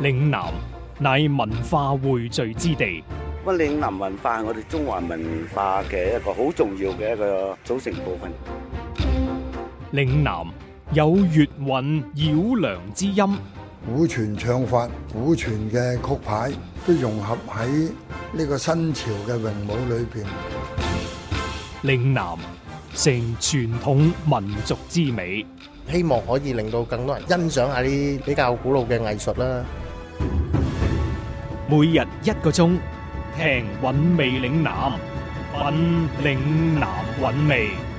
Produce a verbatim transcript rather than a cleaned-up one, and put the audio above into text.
嶺南乃文化匯聚之地， 乜嶺南文化係我哋中華文化嘅一個好重要嘅一個組成部分。 嶺南有粵韻繞梁之音， 古傳唱法、古傳嘅曲牌都融合喺呢個新潮嘅詠舞裏邊。 嶺南成傳統民族之美， 希望可以令到更多人欣賞下啲比較古老嘅藝術啦。 每日一個鐘，聽韻味嶺南，品嶺南韻味。